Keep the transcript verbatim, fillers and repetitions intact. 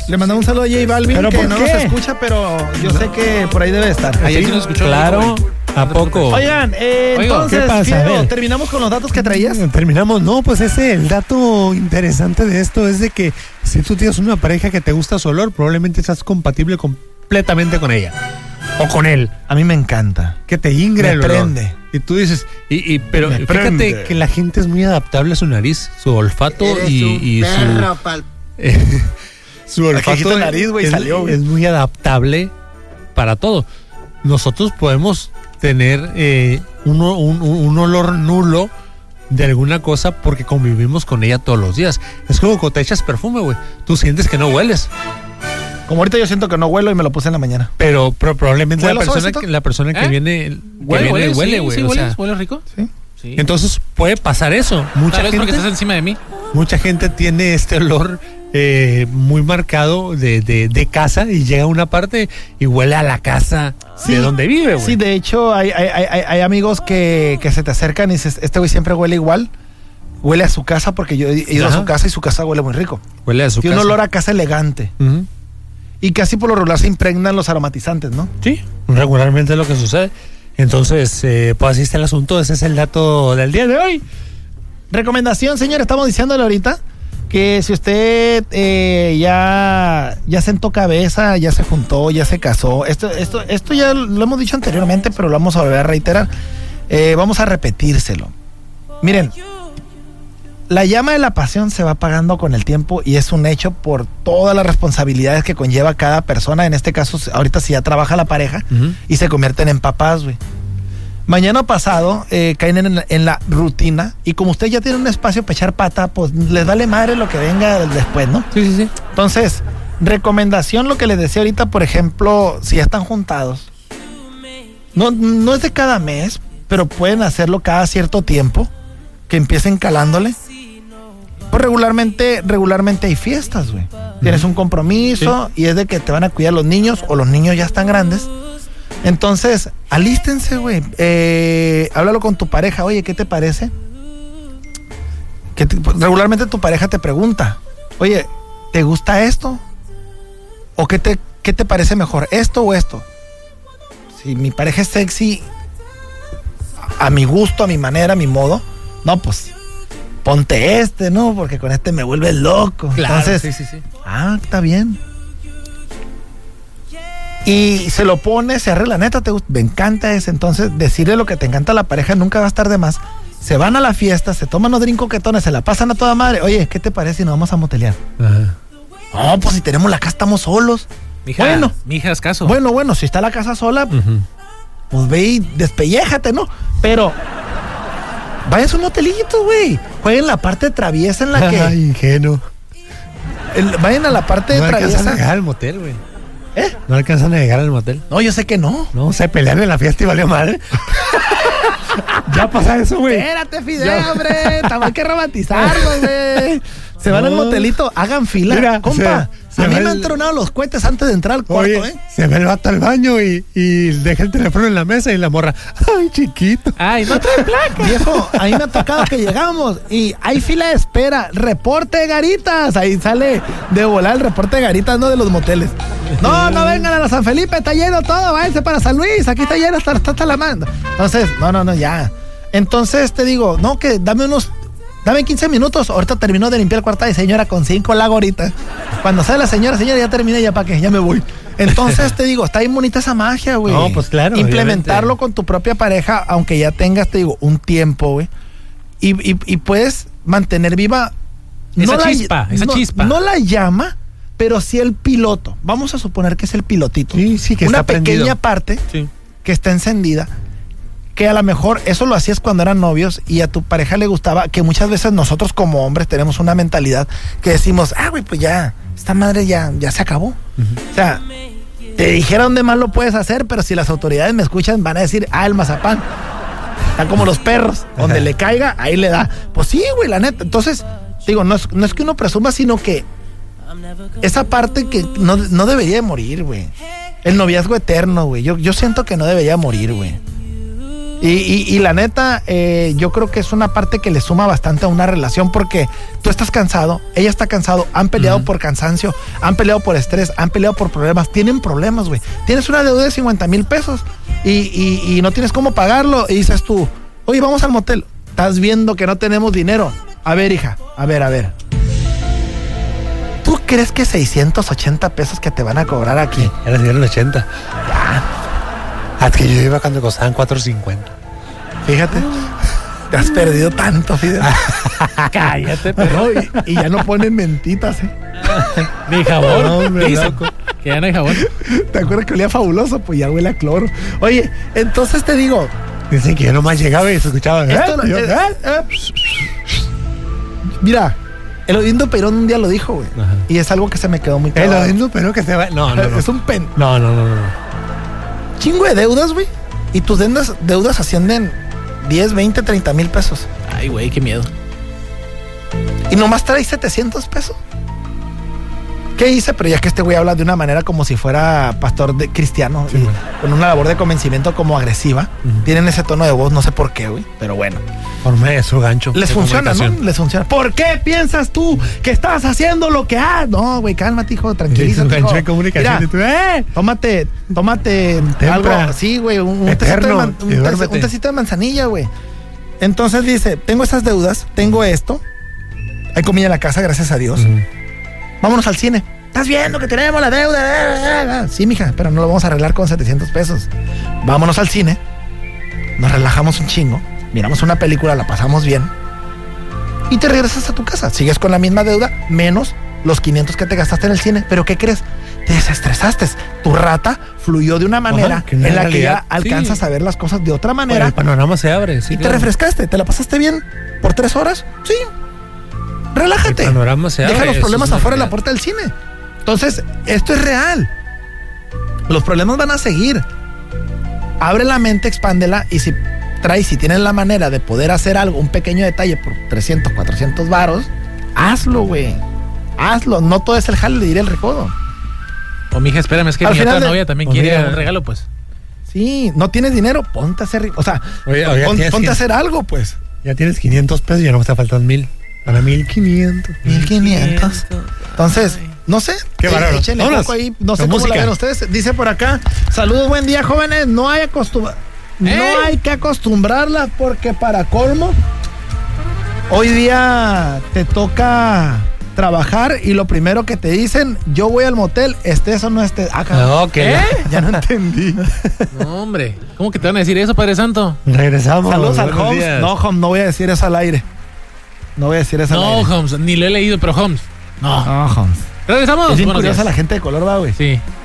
Le mandamos un saludo a J Balvin, que no qué? nos escucha, pero yo no. sé que por ahí debe estar. Ayer sí nos escuchó. Claro, ¿a poco? Oigan, eh, Oigo, entonces, ¿qué pasa? Fideo, ¿terminamos con los datos que traías? Terminamos, no, pues ese, el dato interesante de esto es de que si tú tienes una pareja que te gusta su olor, probablemente estás compatible completamente con ella. O con él. A mí me encanta. Que te ingre me el prende. olor. Y tú dices, y, y pero me fíjate prende. que la gente es muy adaptable a su nariz, su olfato y, y su... Pal... Eh, su olfato la nariz, güey, es, salió, güey. es muy adaptable para todo. Nosotros podemos tener eh, un, un, un olor nulo de alguna cosa porque convivimos con ella todos los días. Es como cuando te echas perfume, güey. Tú sientes que no hueles. Como ahorita yo siento que no huelo y me lo puse en la mañana. Pero, pero probablemente la ¿Huelo persona, suavecito? que, la persona que ¿Eh? viene, que Huele, viene, huele, huele, sí, güey. sí, o huele, sea, huele rico. Sí. Sí. entonces puede pasar eso. Mucha Tal vez porque gente, estás encima de mí. mucha gente tiene este olor eh, muy marcado de, de, de casa y llega a una parte y huele a la casa Sí. de donde vive, güey. Sí, de hecho, hay, hay, hay, hay amigos que, que se te acercan y dices, este güey siempre huele igual. Huele a su casa porque yo he ido Ajá. a su casa y su casa huele muy rico. Huele a su Tiene casa. un olor a casa elegante. Uh-huh. Y casi por lo regular se impregnan los aromatizantes, ¿no? Sí, regularmente es lo que sucede. Entonces, eh, pues así está el asunto. Ese es el dato del día de hoy. Recomendación, señor, estamos diciéndole ahorita que si usted eh, ya, ya sentó cabeza, ya se juntó, ya se casó, esto, esto, esto ya lo hemos dicho anteriormente, pero lo vamos a volver a reiterar. Eh, vamos a repetírselo. Miren, la llama de la pasión se va apagando con el tiempo y es un hecho por todas las responsabilidades que conlleva cada persona. En este caso, ahorita si ya trabaja la pareja Uh-huh. y se convierten en papás, güey. Mañana pasado eh, caen en la, en la rutina y como usted ya tiene un espacio para echar pata, pues les vale madre lo que venga después, ¿no? Sí, sí, sí. Entonces, recomendación, lo que les decía ahorita, por ejemplo, si ya están juntados, no, no es de cada mes, pero pueden hacerlo cada cierto tiempo, que empiecen calándole. Pues regularmente, regularmente hay fiestas, güey. Tienes un compromiso y es de que te van a cuidar los niños o los niños ya están grandes. Entonces, alístense, güey. Eh, háblalo con tu pareja. Oye, ¿qué te parece? Que te- pues, regularmente tu pareja te pregunta, oye, ¿te gusta esto? ¿O qué te, qué te parece mejor, esto o esto? Si mi pareja es sexy, a, a mi gusto, a mi manera, a mi modo, no, pues ponte este, ¿no? Porque con este me vuelves loco. Claro, Entonces, sí, sí, sí. ah, está bien. Y se lo pone, se arregla, neta, te gusta, me encanta ese. Entonces, decirle lo que te encanta a la pareja nunca va a estar de más. Se van a la fiesta, se toman los drinks coquetones, se la pasan a toda madre. Oye, ¿qué te parece si nos vamos a motelear? Ajá. No, pues si tenemos la casa, estamos solos. Mija, Bueno. mija, es caso. Bueno, bueno, si está la casa sola, Uh-huh. pues ve y despelléjate, ¿no? Pero vayan a un motelito, güey. Jueguen la parte traviesa en la que... Ay, ingenuo. el- vayan a la parte No alcanzan a traviesa. llegar al motel, güey. ¿Eh? No alcanzan a llegar al motel. No, yo sé que no. No, se pelearon en la fiesta y valió madre. Ya pasa eso, güey. Espérate, Fidel, hombre. Hay que romantizarlo, güey. Se van No. al motelito, hagan fila. Mira, compa, se- se a mí va me el- han tronado los cohetes antes de entrar al cuarto, Oye, ¿eh? se ve el vato al baño y, y deja el teléfono en la mesa y la morra. Ay, chiquito. Ay, no trae placa. Viejo, a mí me ha tocado que llegamos y hay fila de espera. Reporte de garitas. Ahí sale de volar el reporte de garitas, no de los moteles. No, no vengan a la San Felipe, está lleno todo. Váyanse para San Luis, aquí está lleno hasta, hasta la mano. Entonces, no, no, no, ya. Entonces te digo, no, que dame unos. Dame quince minutos. Ahorita terminó de limpiar el cuarto de señora con cinco la ahorita. Cuando sale la señora, señora, ya terminé, ya para qué, ya me voy. Entonces te digo, está bien bonita esa magia, güey. No, pues claro, Implementarlo obviamente. con tu propia pareja, aunque ya tengas, te digo, un tiempo, güey. Y, y, y puedes mantener viva. Esa la- chispa, esa no, chispa. No la llama, pero sí el piloto. Vamos a suponer que es el pilotito. Sí, sí, que Una está prendido. pequeña parte Sí. que está encendida, que a lo mejor eso lo hacías cuando eran novios y a tu pareja le gustaba, que muchas veces nosotros como hombres tenemos una mentalidad que decimos, ah, güey, pues ya, esta madre ya, ya se acabó. O sea, te dijeron de más lo puedes hacer, pero si las autoridades me escuchan van a decir, ah, el mazapán. Está como los perros, donde le caiga, ahí le da. Pues sí, güey, la neta. Entonces, digo, no es, no es que uno presuma, sino que esa parte que no, no debería de morir, güey. El noviazgo eterno, güey. Yo, yo siento que no debería morir, güey. Y, y, y la neta, eh, yo creo que es una parte que le suma bastante a una relación porque tú estás cansado, ella está cansado, han peleado uh-huh. por cansancio, han peleado por estrés, han peleado por problemas, tienen problemas, güey. Tienes una deuda de cincuenta mil pesos y, y, y no tienes cómo pagarlo y dices tú, oye, vamos al motel. Estás viendo que no tenemos dinero. A ver, hija, a ver, a ver. ¿Tú crees que seiscientos ochenta pesos que te van a cobrar aquí? Sí, ya les dieron ochenta. Ya. Ah, es que yo iba cuando costaban cuatro cincuenta. Fíjate, te has perdido tanto, Fidel. Cállate, pero. Y, y ya no ponen mentitas, ¿eh? Ni jabón. No, hombre, loco. Que ya no hay jabón. ¿Te acuerdas que olía fabuloso? Pues ya huele a cloro. Oye, entonces te digo. Dicen que yo nomás llegaba y se escuchaba. ¿Eh? Esto, yo, eh, ¿eh? Eh, mira, el Odindo Perón un día lo dijo, güey. Y es algo que se me quedó muy claro. El Odindo Perón que se va. No, no, no. Es un pen. No, no, no, no. Chingo de deudas, güey. Y tus deudas, deudas ascienden diez, veinte, treinta mil pesos. Ay, güey, qué miedo. Y nomás traes setecientos pesos. ¿Qué hice? Pero ya que este güey habla de una manera como si fuera pastor de cristiano, sí, y con una labor de convencimiento como agresiva. Uh-huh. Tienen ese tono de voz, no sé por qué, güey. Pero bueno. Por medio de su gancho. Les funciona, ¿no? Les funciona. ¿Por qué piensas tú que estás haciendo lo que has? No, güey, cálmate, hijo, tranquilízate. Sí, gancho de comunicación. Mira, tú, eh, tómate, tómate Tempra, algo. Sí, güey, un, un, tecito de man, un, tecito, un tecito de manzanilla, güey. Entonces dice, tengo esas deudas, tengo esto. Hay comida en la casa, gracias a Dios. Uh-huh. Vámonos al cine. ¿Estás viendo que tenemos la deuda? Sí, mija, pero no lo vamos a arreglar con setecientos pesos. Vámonos al cine. Nos relajamos un chingo. Miramos una película, la pasamos bien. Y te regresas a tu casa. Sigues con la misma deuda, menos los quinientos que te gastaste en el cine. ¿Pero qué crees? Te desestresaste. Tu rata fluyó de una manera Ajá, en la realidad, que ya alcanzas sí. a ver las cosas de otra manera. Bueno, el panorama se abre. Sí, y claro. te refrescaste. ¿Te la pasaste bien por tres horas? Sí. Relájate. El panorama se abre. Deja los problemas afuera de la puerta del cine. Entonces, esto es real. Los problemas van a seguir. Abre la mente, expándela y si traes, si tienes la manera de poder hacer algo, un pequeño detalle por trescientos, cuatrocientos varos, hazlo, güey. Hazlo. No todo es el jale, le diré el recodo. O mija, espérame, es que Al mi otra de... novia también Oye, quiere un regalo, pues. Sí, no tienes dinero, ponte a hacer rico. O sea, oye, oye, pon, ponte quinientos, a hacer algo, pues. Ya tienes quinientos pesos y ya no me está faltando mil. Para mil quinientos. Mil quinientos. Entonces, no sé. Qué bárbaro. Échenle un poco ahí. No sé cómo música. La ven ustedes. Dice por acá, saludos, buen día, jóvenes. No hay acostumbrarla. ¿Eh? No hay que acostumbrarla porque para colmo, hoy día te toca trabajar y lo primero que te dicen, yo voy al motel, estés o no estés. Ah, no, okay. ¿Eh? Ya no entendí. No, hombre. ¿Cómo que te van a decir eso, Padre Santo? Regresamos. Saludos al Holmes. Días. No, Holmes, no voy a decir eso al aire. No voy a decir eso no, al aire. No, Holmes, ni lo he leído, pero Holmes. No. No, Holmes. Regresamos. Es bien curiosa la gente de color, va, güey. Sí.